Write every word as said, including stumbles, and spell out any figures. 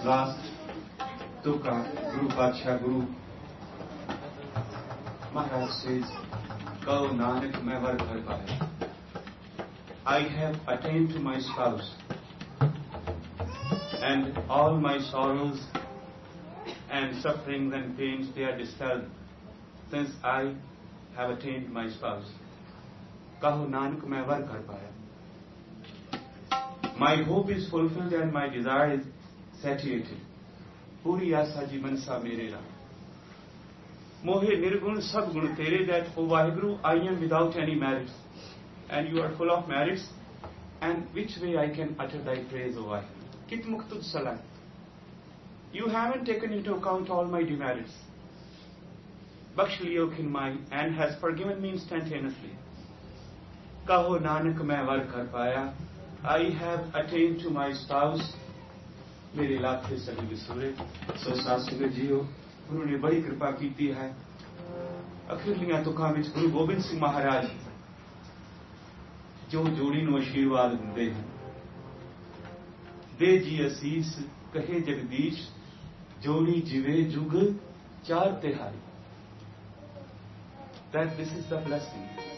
last Tuka, Guru Pacha Guru Maharaj says, Kaho Nanak main var kar paaya. I have attained to my spouse, and all my sorrows and sufferings and pains, they are dispelled since I have attained my spouse. Kaho Nanak main var kar paaya. My hope is fulfilled and my desire is satiated. Puri asa ji mansa mere ra. Mohe nirgun sab gun tere, that, O Vaheguru, I am without any merits, and you are full of merits, and which way I can utter thy praise, O Vaheguru? Kit muktud salah. You haven't taken into account all my demerits. Baksh liyo khinmai, and has forgiven me instantaneously. Kaho Nanak main var kar paaya. I have attained to my spouse. मेरे लाखे सभी विसुरे सो सासुगे जियो गुरु ने बड़ी कृपा कीती है अखिरलियां तुकां विच गुरु गोबिंद सिंह महाराज जो जोड़ी ਨੂੰ आशीर्वाद ਦਿੰਦੇ ਹਨ ਦੇ ਜੀ ਅਸੀਸ ਕਹੇ ਜਗਦੀਸ਼ जोड़ी ਜਿਵੇ जुग चार तिहारी. That this is the blessing.